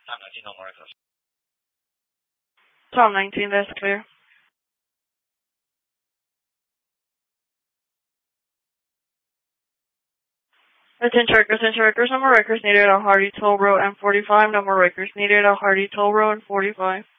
Tom 19, that's clear. Attention truckers, no more wreckers needed on Hardy Toll Road and 45. No more wreckers needed on Hardy Toll Road and 45.